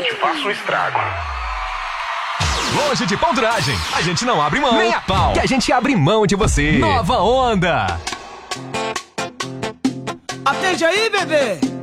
gente faça um estrago. Longe de palduragem, a gente não abre mão. Nem a pau, que a gente abre mão de você. Nova Onda. Atende aí, bebê.